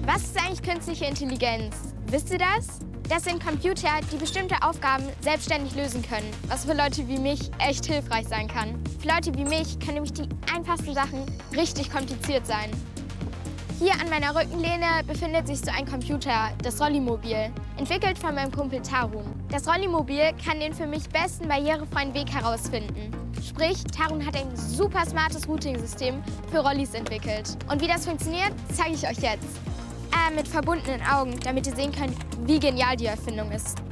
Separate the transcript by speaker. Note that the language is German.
Speaker 1: Was ist eigentlich künstliche Intelligenz? Wisst ihr das? Das sind Computer, die bestimmte Aufgaben selbstständig lösen können, was für Leute wie mich echt hilfreich sein kann. Für Leute wie mich können nämlich die einfachsten Sachen richtig kompliziert sein. Hier an meiner Rückenlehne befindet sich so ein Computer, das Rollimobil, entwickelt von meinem Kumpel Tarun. Das Rollimobil kann den für mich besten barrierefreien Weg herausfinden. Sprich, Tarun hat ein super smartes Routing-System für Rollis entwickelt. Und wie das funktioniert, zeige ich euch jetzt. Mit verbundenen Augen, damit ihr sehen könnt, wie genial die Erfindung ist.